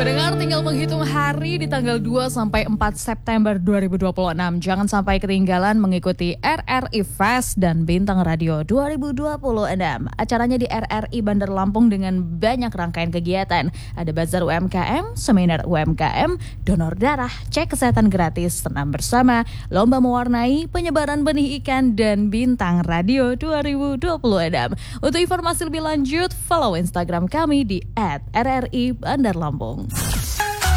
Pendengar tinggal menghitung hari di tanggal 2 sampai 4 September 2026. Jangan sampai ketinggalan mengikuti RRI Fest dan Bintang Radio 2026. Acaranya di RRI Bandar Lampung dengan banyak rangkaian kegiatan. Ada bazar UMKM, seminar UMKM, donor darah, cek kesehatan gratis, senam bersama, lomba mewarnai, penyebaran benih ikan, dan Bintang Radio 2026. Untuk informasi lebih lanjut, follow Instagram kami di @RRI Bandar Lampung.